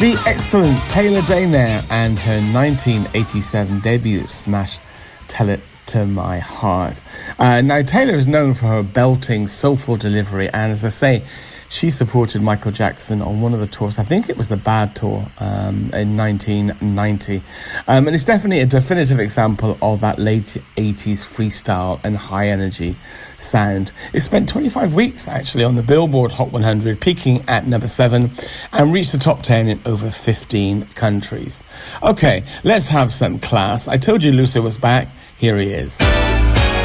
The excellent Taylor Dayne and her 1987 debut smash, Tell It to My Heart. Now, Taylor is known for her belting, soulful delivery, and as I say, she supported Michael Jackson on one of the tours. I think it was the Bad Tour in 1990. And it's definitely a definitive example of that late 80s freestyle and high energy sound. It spent 25 weeks actually on the Billboard Hot 100, peaking at number 7 and reached the top 10 in over 15 countries. Okay, let's have some class. I told you Lucy was back. Here he is.